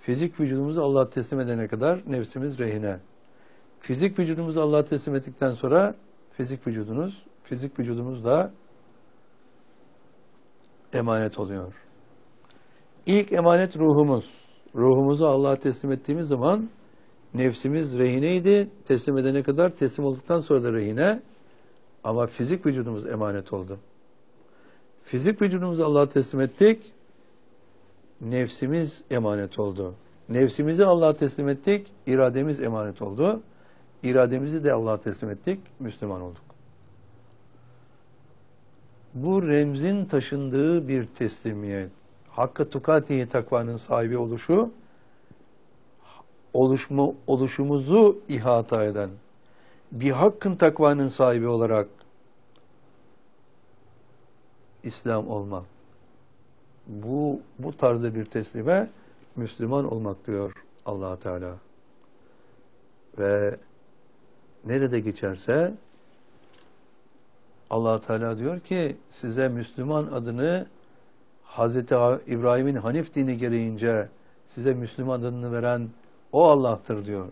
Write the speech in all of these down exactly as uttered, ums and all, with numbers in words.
Fizik vücudumuzu Allah'a teslim edene kadar nefsimiz rehine. Fizik vücudumuzu Allah'a teslim ettikten sonra fizik vücudunuz, fizik vücudumuz da emanet oluyor. İlk emanet ruhumuz. Ruhumuzu Allah'a teslim ettiğimiz zaman nefsimiz rehineydi. Teslim edene kadar, teslim olduktan sonra da rehine. Ama fizik vücudumuz emanet oldu. Fizik vücudumuzu Allah'a teslim ettik. Nefsimiz emanet oldu. Nefsimizi Allah'a teslim ettik. İrademiz emanet oldu. İrademizi de Allah'a teslim ettik. Müslüman olduk. Bu remzin taşındığı bir teslimiyet. Hakkı tukatihi takvanın sahibi oluşu, oluşmu, oluşumuzu ihata eden, bir hakkın takvanın sahibi olarak İslam olmak. Bu, bu tarzda bir teslime Müslüman olmak diyor Allah Teala. Ve nerede geçerse Allah Teala diyor ki size Müslüman adını Hazreti İbrahim'in Hanif dini gereğince size Müslüman adını veren o Allah'tır diyor.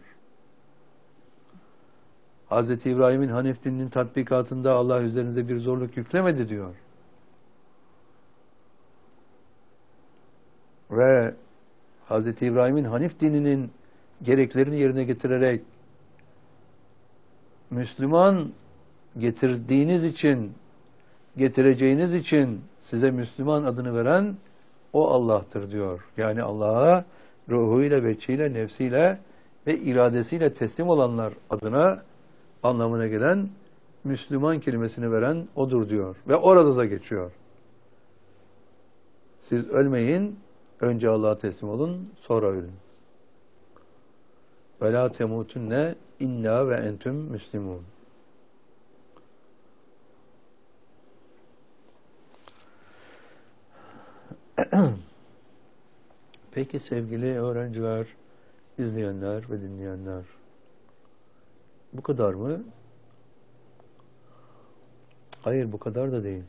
Hazreti İbrahim'in Hanif dininin tatbikatında Allah üzerinize bir zorluk yüklemedi diyor. Ve Hazreti İbrahim'in Hanif dininin gereklerini yerine getirerek Müslüman getirdiğiniz için, getireceğiniz için size Müslüman adını veren o Allah'tır diyor. Yani Allah'a ruhuyla, veçhiyle, nefsiyle ve iradesiyle teslim olanlar adına anlamına gelen Müslüman kelimesini veren odur diyor. Ve orada da geçiyor. Siz ölmeyin, önce Allah'a teslim olun, sonra ölün. Ve la temutunne inna ve entüm müslimun. Peki sevgili öğrenciler, izleyenler ve dinleyenler, bu kadar mı? Hayır, bu kadar da değil.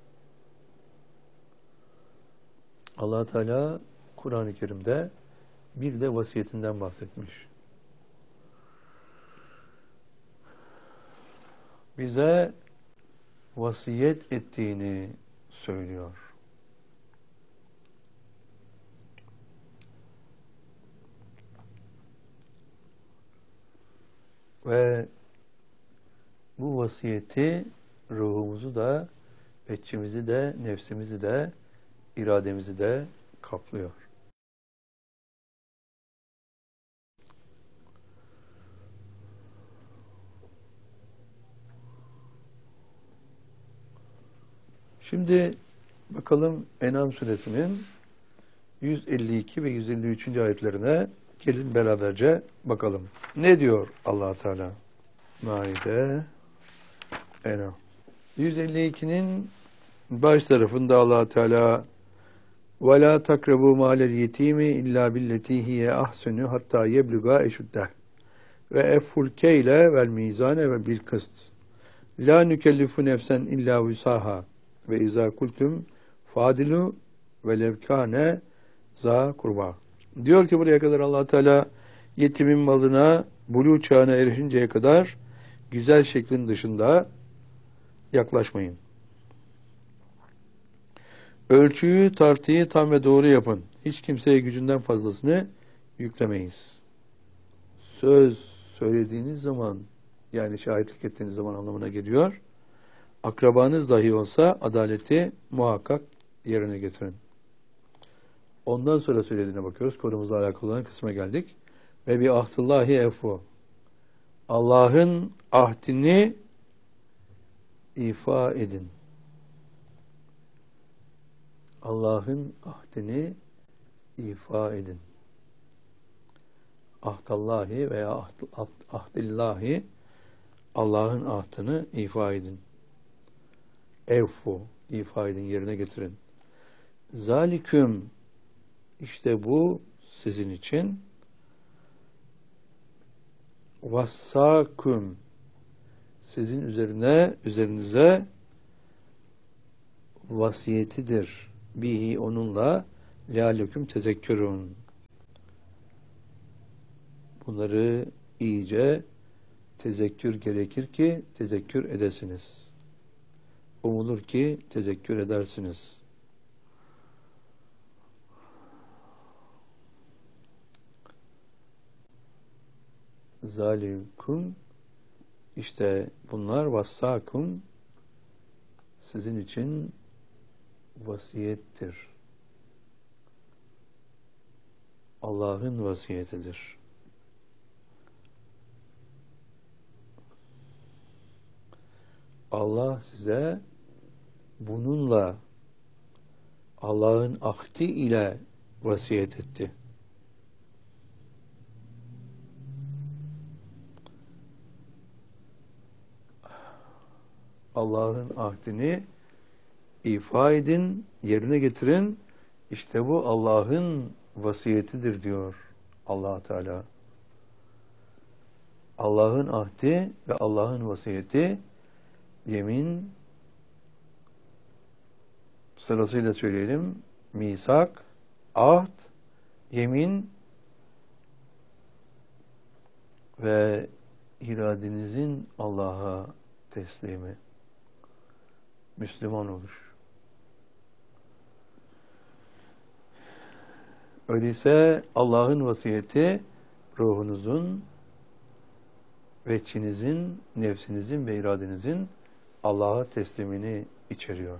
Allah Teala Kur'an-ı Kerim'de bir de vasiyetinden bahsetmiş. Bize vasiyet ettiğini söylüyor. Ve bu vasiyeti ruhumuzu da, veçhimizi de, nefsimizi de, irademizi de kaplıyor. Şimdi bakalım En'am suresinin yüz elli iki ve yüz elli üçüncü ayetlerine gelin beraberce bakalım. Ne diyor Allah Teala? Maide En'am. yüz elli ikinin baş tarafında Allah Teala ve la takrabu malel yetimi illa billeti hiye ahsenu hatta yebluga eşuddah ve efful keyle vel mizane ve bil kıst la nükellifu nefsen illa vusaha ve izâ kultum fadilu ve levkâne za kurba. Diyor ki buraya kadar Allah Teala yetimin malına buluğ çağına erişinceye kadar güzel şeklin dışında yaklaşmayın. Ölçüyü, tartıyı tam ve doğru yapın. Hiç kimseye gücünden fazlasını yüklemeyiz. Söz söylediğiniz zaman, yani şahitlik ettiğiniz zaman anlamına geliyor. Akrabanız dahi olsa adaleti muhakkak yerine getirin. Ondan sonra söylediğine bakıyoruz. Konumuzla alakalı olan kısma geldik. Ve bi ahdillahi efu. Allah'ın ahdini ifa edin. Allah'ın ahdini ifa edin. Ahdallahi veya ahd, ahd, ahdillahi Allah'ın ahdını ifa edin. Evfu, ifa edin, yerine getirin. Zaliküm, işte bu sizin için vassaküm, sizin üzerine, üzerinize vasiyetidir. Bihi, onunla lealeküm tezekkürün. Bunları iyice tezekkür gerekir ki tezekkür edesiniz. Umulur ki tezekkür edersiniz. Zalikum, işte bunlar vassakum, sizin için vasiyettir. Allah'ın vasiyetidir. Allah size bununla, Allah'ın ahdi ile vasiyet etti. Allah'ın ahdini ifa edin, yerine getirin. İşte bu Allah'ın vasiyetidir diyor Allah Teala. Allah'ın ahdi ve Allah'ın vasiyeti, yemin, sırasıyla söyleyelim. Misak, ahd, yemin ve iradenizin Allah'a teslimi. Müslüman olur. Öyleyse Allah'ın vasiyeti ruhunuzun, veçinizin, nefsinizin ve iradenizin Allah'a teslimini içeriyor.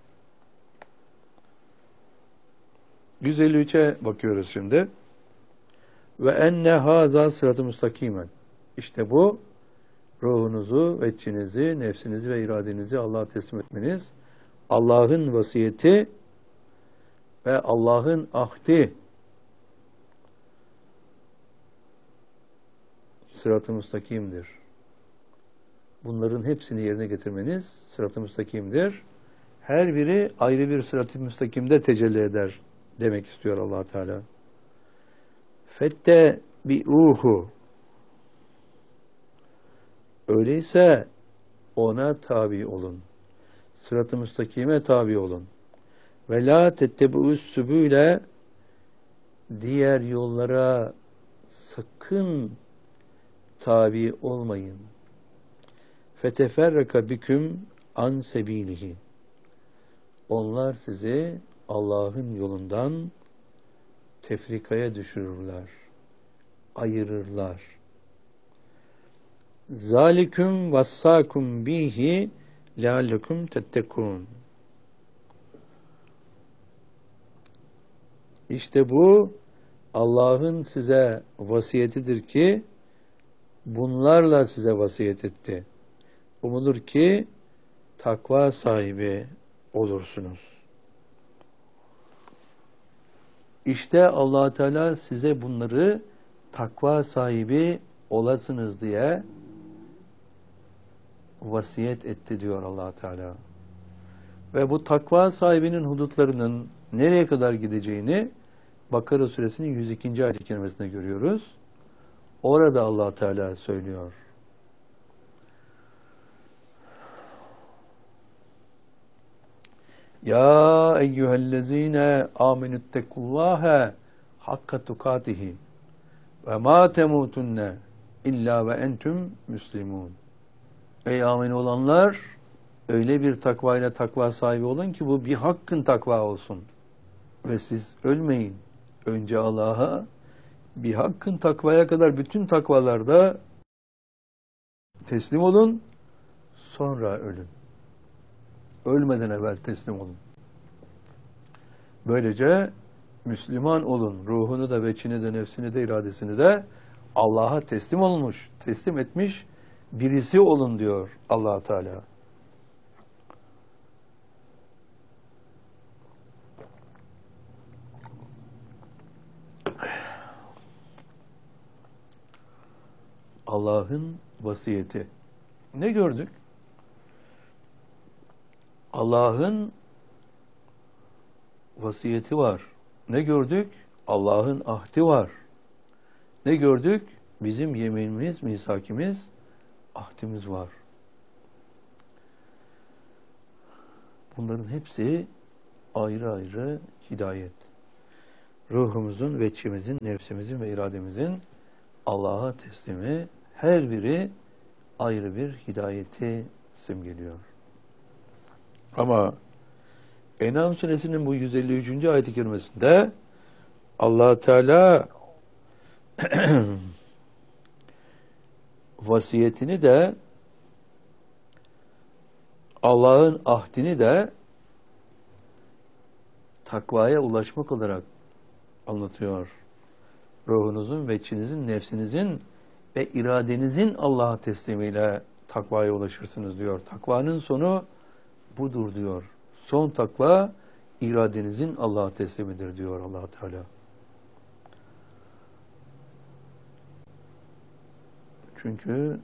yüz elli üçe bakıyoruz şimdi. Ve enne haza sıratı müstakimen. İşte bu ruhunuzu, veçinizi, nefsinizi ve iradenizi Allah'a teslim etmeniz, Allah'ın vasiyeti ve Allah'ın ahdi, sırat-ı müstakimdir. Bunların hepsini yerine getirmeniz sırat-ı müstakimdir. Her biri ayrı bir sırat-ı müstakimde tecelli eder demek istiyor Allah Teala. Fette bi'uhu. Öyleyse ona tabi olun. Sırat-ı müstakime tabi olun. Ve la tettebu'us sübüle, diğer yollara sakın tabi olmayın. Feteferreka biküm an sebilihi. Onlar sizi Allah'ın yolundan tefrikaya düşürürler, ayırırlar. Zalikum vassakum bihi leallekum tettekun. İşte bu Allah'ın size vasiyetidir ki bunlarla size vasiyet etti. Umulur ki takva sahibi olursunuz. İşte Allah Teala size bunları takva sahibi olasınız diye vasiyet etti diyor Allah Teala. Ve bu takva sahibinin hudutlarının nereye kadar gideceğini Bakara suresinin yüz ikinci ayet-i kerimesinde görüyoruz. Orada Allah Teala söylüyor. Ya eyyühellezine amenüttekullâhe hakka tukatihi ve ma temutunne illa ve entüm müslimun. Ey amin olanlar, öyle bir takvayla takva sahibi olun ki bu bir hakkın takva olsun. Ve siz ölmeyin. Önce Allah'a, bir hakkın takvaya kadar bütün takvalarda teslim olun, sonra ölün. Ölmeden evvel teslim olun. Böylece Müslüman olun. Ruhunu da, veçini de, nefsini de, iradesini de Allah'a teslim olmuş, teslim etmiş birisi olun diyor Allah Teala. Allah'ın vasiyeti. Ne gördük? Allah'ın vasiyeti var. Ne gördük? Allah'ın ahdi var. Ne gördük? Bizim yeminimiz, misakimiz, ahdimiz var. Bunların hepsi ayrı ayrı hidayet. Ruhumuzun, veçimizin, nefsimizin ve irademizin Allah'a teslimi, her biri ayrı bir hidayeti simgeliyor. Ama En'am suresinin bu yüz elli üçüncü ayet-i kerimesinde Allah Teala vasiyetini de Allah'ın ahdini de takvaya ulaşmak olarak anlatıyor. Ruhunuzun ve içinizin, nefsinizin ve iradenizin Allah'a teslimiyle takvaya ulaşırsınız diyor. Takvanın sonu budur diyor. Son takva iradenizin Allah'a teslimidir diyor Allah Teala. Çünkü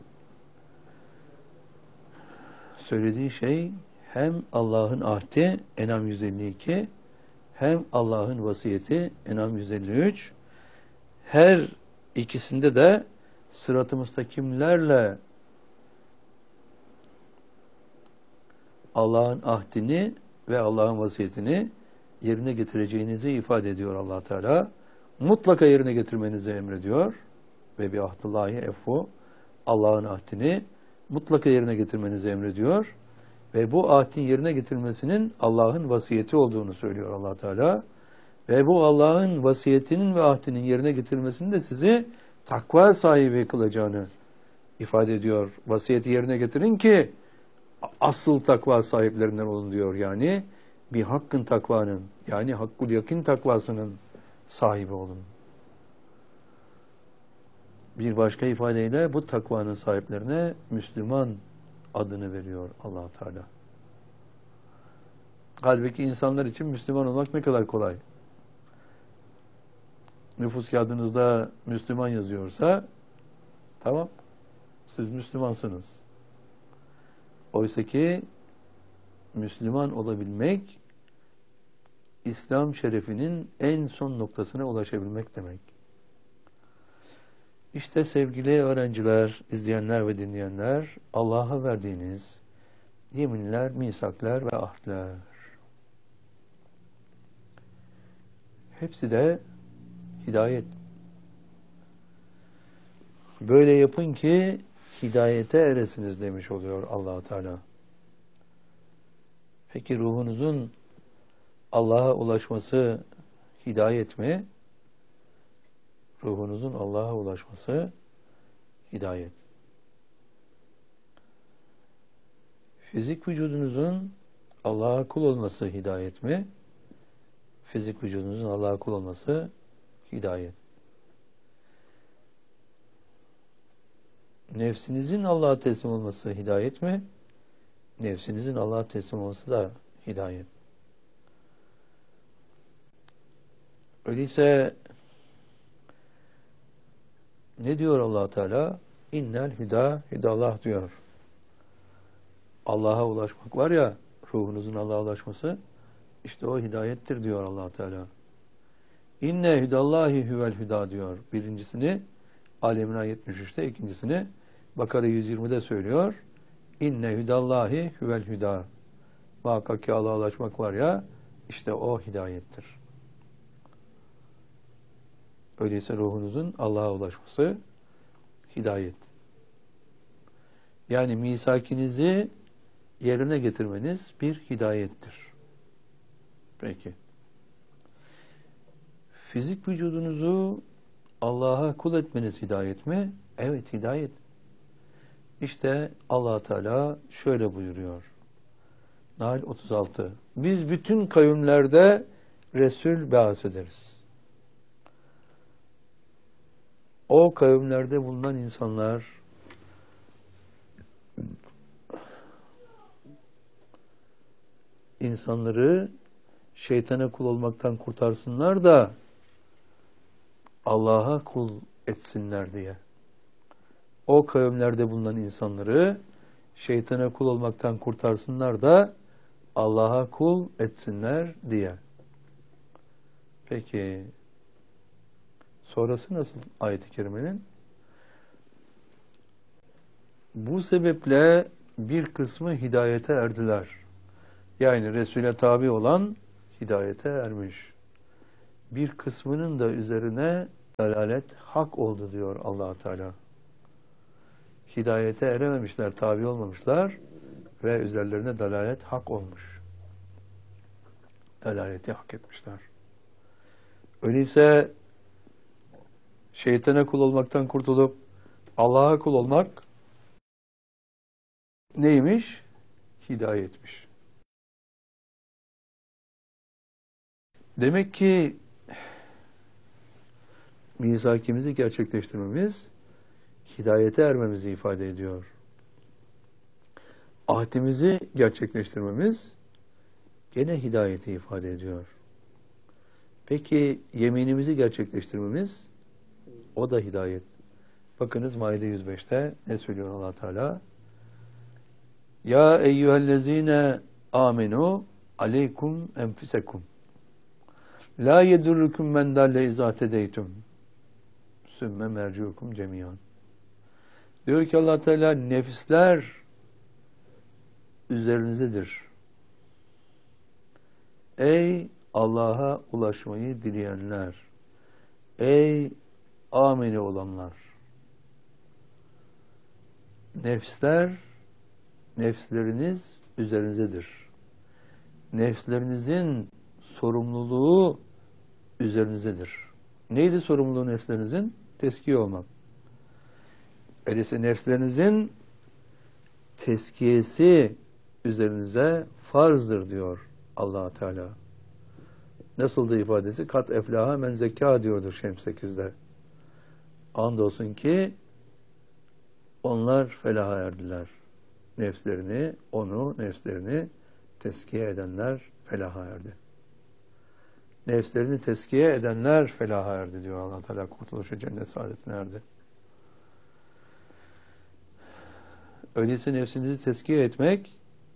söylediği şey hem Allah'ın ahdi En'am yüz elli iki hem Allah'ın vasiyeti En'am yüz elli üç, her ikisinde de sırat-ı müstakimlerle Allah'ın ahdini ve Allah'ın vasiyetini yerine getireceğinizi ifade ediyor Allah Teala. Mutlaka yerine getirmenizi emrediyor. Ve bi ahdillahi effu, Allah'ın ahdini mutlaka yerine getirmenizi emrediyor. Ve bu ahdin yerine getirmesinin Allah'ın vasiyeti olduğunu söylüyor Allah Teala. Ve bu Allah'ın vasiyetinin ve ahdinin yerine getirmesinin de sizi takva sahibi kılacağını ifade ediyor. Vasiyeti yerine getirin ki asıl takva sahiplerinden olun diyor. Yani bir hakkın takvanın, yani hakkul yakin takvasının sahibi olun. Bir başka ifadeyle bu takvanın sahiplerine Müslüman adını veriyor Allah Teala. Halbuki insanlar için Müslüman olmak ne kadar kolay. Nüfus kağıdınızda Müslüman yazıyorsa tamam, siz Müslümansınız. Oysa ki Müslüman olabilmek İslam şerefinin en son noktasına ulaşabilmek demek. İşte sevgili öğrenciler, izleyenler ve dinleyenler, Allah'a verdiğiniz yeminler, misaklar ve ahdler. Hepsi de hidayet. Böyle yapın ki hidayete eresiniz demiş oluyor Allah Teala. Peki ruhunuzun Allah'a ulaşması hidayet mi? Ruhunuzun Allah'a ulaşması hidayet. Fizik vücudunuzun Allah'a kul olması hidayet mi? Fizik vücudunuzun Allah'a kul olması hidayet. Nefsinizin Allah'a teslim olması hidayet mi? Nefsinizin Allah'a teslim olması da hidayet. Öyleyse ne diyor Allah Teala? İnnel hüda hüdallah diyor. Allah'a ulaşmak var ya, ruhunuzun Allah'a ulaşması, işte o hidayettir diyor Allah Teala. İnne hüdallahi huvel hüda diyor. Birincisini Al-İmran yetmiş üçte, ikincisini Bakara yüz yirmide söylüyor. İnne hüdallahi huvel hüda. Muhakkak ki Allah'a ulaşmak var ya, işte o hidayettir. Öyleyse ruhunuzun Allah'a ulaşması hidayet. Yani misakinizi yerine getirmeniz bir hidayettir. Peki. Fizik vücudunuzu Allah'a kul etmeniz hidayet mi? Evet, hidayet. İşte Allah Teala şöyle buyuruyor. Nahl otuz altı. Biz bütün kavimlerde Resul ba'as ederiz. O kavimlerde bulunan insanlar insanları şeytana kul olmaktan kurtarsınlar da Allah'a kul etsinler diye. O kavimlerde bulunan insanları şeytana kul olmaktan kurtarsınlar da Allah'a kul etsinler diye. Peki sonrası nasıl ayet-i kerimenin? Bu sebeple bir kısmı hidayete erdiler. Yani Resul'e tabi olan hidayete ermiş. Bir kısmının da üzerine dalalet hak oldu diyor Allah Teala. Hidayete erememişler, tabi olmamışlar ve üzerlerine dalalet hak olmuş. Dalaleti hak etmişler. Öyleyse şeytana kul olmaktan kurtulup Allah'a kul olmak neymiş? Hidayetmiş. Demek ki misakimizi gerçekleştirmemiz hidayete ermemizi ifade ediyor. Ahdimizi gerçekleştirmemiz gene hidayeti ifade ediyor. Peki yeminimizi gerçekleştirmemiz o da hidayet. Bakınız Maide yüz beşte ne söylüyor Allah Teala? Ya eyyühellezine amenu aleykum enfusekum la yedurrukum men dalle izâ tedeytum sümme merciukum cemiyan. Diyor ki Allah Teala nefisler üzerinizdedir. Ey Allah'a ulaşmayı dileyenler, ey ameli olanlar. Nefsler, nefsleriniz üzerinizdedir. Nefslerinizin sorumluluğu üzerinizdedir. Neydi sorumluluğu nefslerinizin? Teskiye olmak. Öyleyse nefslerinizin teskiyesi üzerinize farzdır diyor Allah Teala. Nasıldı ifadesi? Kat eflaha men zekâ diyordur Şems sekizde. Andolsun ki onlar felaha erdiler. Nefslerini, onu, nefslerini teskiye edenler felaha erdi. Nefslerini teskiye edenler felaha erdi diyor Allah Teala. Kurtuluşu cennet saadetine erdi. Öyleyse nefsinizi teskiye etmek,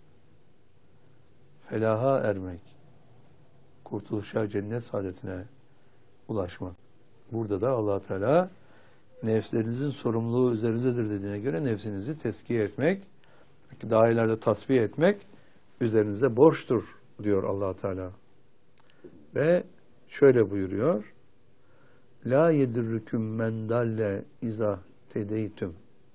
felaha ermek, kurtuluşa cennet saadetine ulaşmak. Burada da Allah Teala nefslerinizin sorumluluğu üzerinizdedir dediğine göre nefsinizi teskiye etmek, daha ileride tasfiye etmek üzerinize borçtur diyor Allah Teala. Ve şöyle buyuruyor. La yedirrüküm men dalle izâ tedeytüm.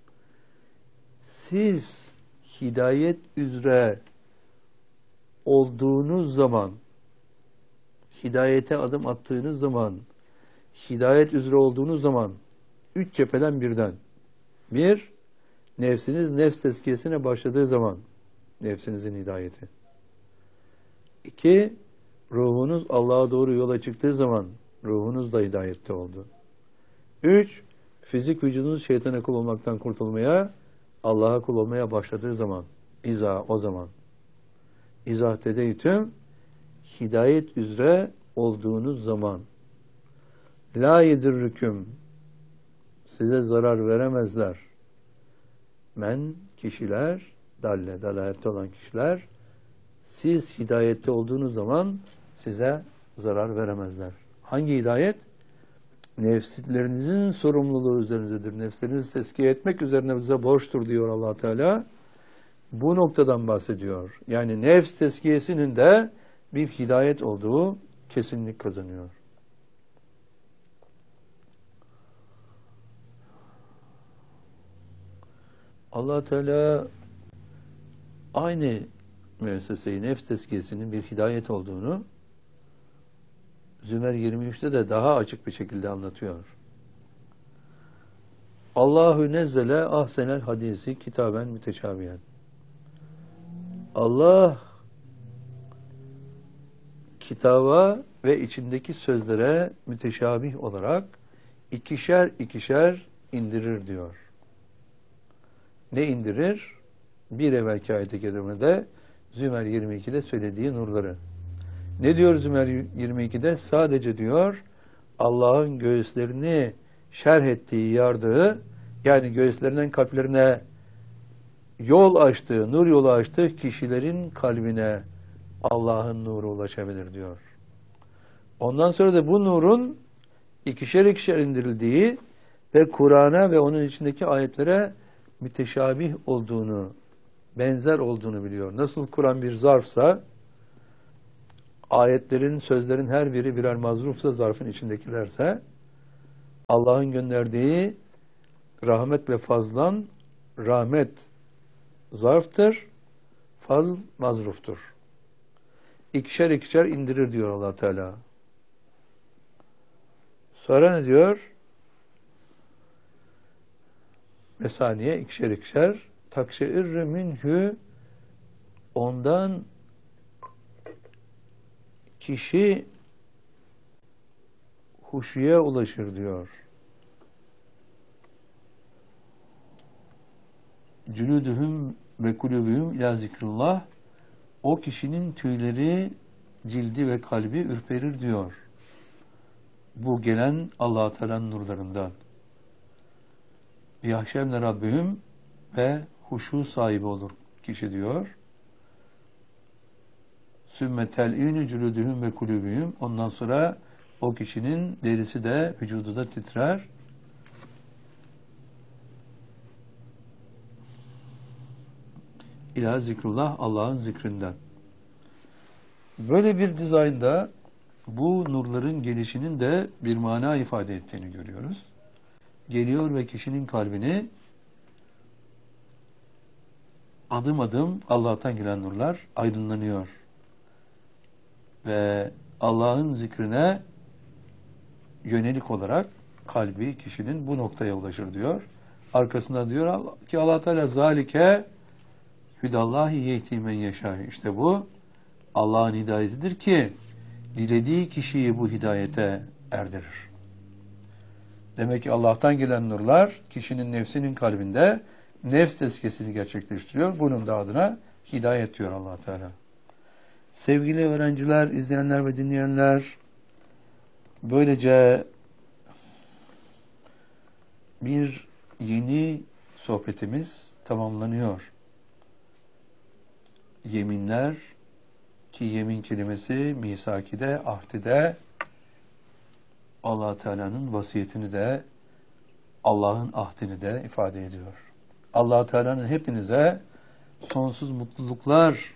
Siz hidayet üzere olduğunuz zaman, hidayete adım attığınız zaman, hidayet üzere olduğunuz zaman üç cepheden birden. Bir, nefsiniz nefs tezkiyesine başladığı zaman nefsinizin hidayeti. İki, ruhunuz Allah'a doğru yola çıktığı zaman ruhunuz da hidayette oldu. Üç, fizik vücudunuz şeytana kul olmaktan kurtulmaya, Allah'a kul olmaya başladığı zaman, İza o zaman. İzah tedeytüm, hidayet üzere olduğunuz zaman. La yedirrüküm, size zarar veremezler. Men, kişiler, dalle, dalalette olan kişiler, siz hidayette olduğunuz zaman size zarar veremezler. Hangi hidayet? Nefslerinizin sorumluluğu üzerinizdedir. Nefslerinizi teskiye etmek üzerine bize borçtur diyor Allah Teala. Bu noktadan bahsediyor. Yani nefs teskiyesinin de bir hidayet olduğu kesinlik kazanıyor. Allah Teala aynı müesseseyi nefs tezkiyesinin bir hidayet olduğunu Zümer yirmi üçte de daha açık bir şekilde anlatıyor. Allahu nezzele ahsenel hadisi kitaben müteşabihen. Allah kitaba ve içindeki sözlere müteşabih olarak ikişer ikişer indirir diyor. Ne indirir? Bir evvelki ayet-i kerimede Zümer yirmi ikide söylediği nurları. Ne diyor Zümer yirmi ikide? Sadece diyor Allah'ın göğüslerini şerh ettiği, yardığı, yani göğüslerinden kalplerine yol açtığı, nur yolu açtığı kişilerin kalbine Allah'ın nuru ulaşabilir diyor. Ondan sonra da bu nurun ikişer ikişer indirildiği ve Kur'an'a ve onun içindeki ayetlere müteşabih olduğunu, benzer olduğunu biliyor. Nasıl Kur'an bir zarfsa, ayetlerin, sözlerin her biri birer mazrufsa zarfın içindekilerse, Allah'ın gönderdiği rahmet ve fazlan, rahmet zarftır, fazl mazruftur. İkişer ikişer indirir diyor Allah Teala. Sonra ne diyor? Mesaniye ikişer ikişer takşeirre minhü, ondan kişi huşuya ulaşır diyor. Cülüdühüm ve kulübühüm ila zikrullah, o kişinin tüyleri, cildi ve kalbi ürperir diyor. Bu gelen Allah-u Teala'nın nurlarından. Yahşemle Rabbihüm, ve huşu sahibi olur kişi diyor. Sümme tel'inü cülüdühüm ve kulübühüm, ondan sonra o kişinin derisi de vücudu da titrer. İlâ zikrullah, Allah'ın zikrinden. Böyle bir dizaynda bu nurların gelişinin de bir mana ifade ettiğini görüyoruz. Geliyor ve kişinin kalbini adım adım Allah'tan gelen nurlar aydınlanıyor. Ve Allah'ın zikrine yönelik olarak kalbi kişinin bu noktaya ulaşır diyor. Arkasında diyor ki Allah Teala zalike hüdallahi yehdi men yeşâ. İşte bu Allah'ın hidayetidir ki dilediği kişiyi bu hidayete erdirir. Demek ki Allah'tan gelen nurlar kişinin nefsinin kalbinde nefs tezkiyesini gerçekleştiriyor. Bunun da adına hidayet diyor Allah Teala. Sevgili öğrenciler, izleyenler ve dinleyenler, böylece bir yeni sohbetimiz tamamlanıyor. Yeminler, ki yemin kelimesi misakide, ahdide Allah Teala'nın vasiyetini de Allah'ın ahdini de ifade ediyor. Allah Teala'nın hepinize sonsuz mutluluklar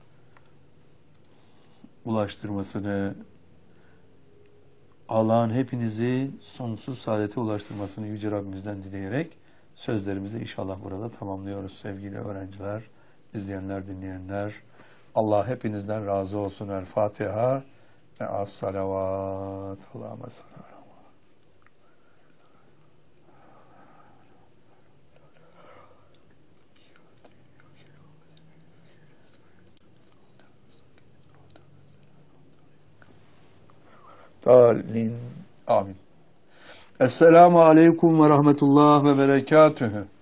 ulaştırmasını, Allah'ın hepinizi sonsuz saadete ulaştırmasını Yüce Rabbimizden dileyerek sözlerimizi inşallah burada tamamlıyoruz sevgili öğrenciler, izleyenler, dinleyenler. Allah hepinizden razı olsun. El Fatiha ve as-salavat. Allahümme sallallahu. Talin. Amin. Esselamu aleyküm ve rahmetullah ve berekatühü.